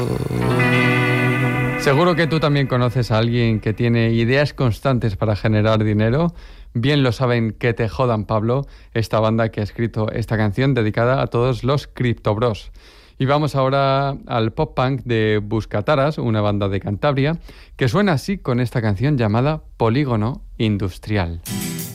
Seguro que tú también conoces a alguien que tiene ideas constantes para generar dinero. Bien lo saben Que Te Jodan Pablo, esta banda que ha escrito esta canción dedicada a todos los criptobros. Y vamos ahora al pop punk de Buscataras, una banda de Cantabria, que suena así con esta canción llamada Polígono Industrial.